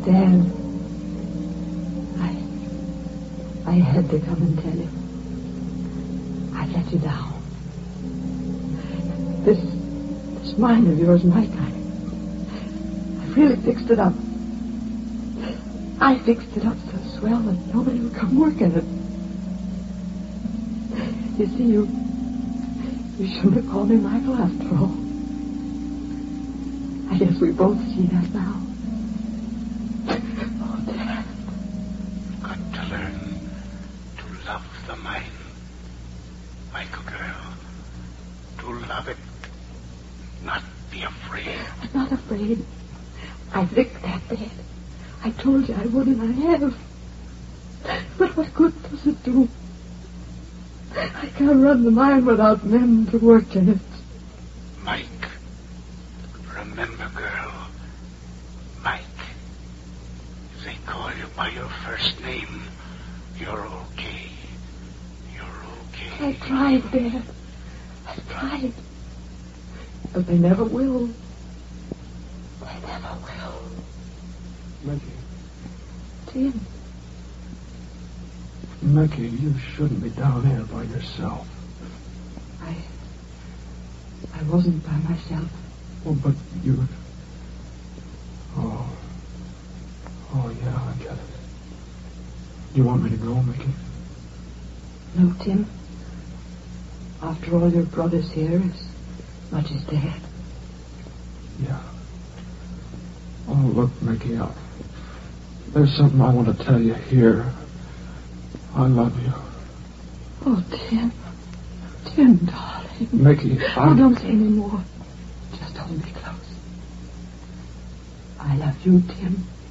Dan, I had to come and tell you. I let you down. This mind of yours, Mike, I really fixed it up. I fixed it up so swell that nobody would come work in it. You see, you shouldn't have called me Michael after all. I guess we both see that now. Oh, Dad. You've got to learn to love the mind, Michael girl. To love it, not be afraid. I'm not afraid. I licked that bed. I told you I would, and I have. But what good does it do? I can't run the mine without men to work in it. Mike, remember, girl, Mike. If they call you by your first name, you're okay. You're okay. I tried, Dad. I tried. But they never will. They never will. Mickey. Tim. Mickey, you shouldn't be down here by yourself. I wasn't by myself. Oh, but you... Oh, yeah, I get it. Do you want me to go, Mickey? No, Tim. After all, your brother's here as much as Dad. Yeah. Oh, look, Mickey, there's something I want to tell you here. I love you. Oh, Tim. Tim, darling. Mickey, Oh, don't say any more. Just hold me close. I love you, Tim.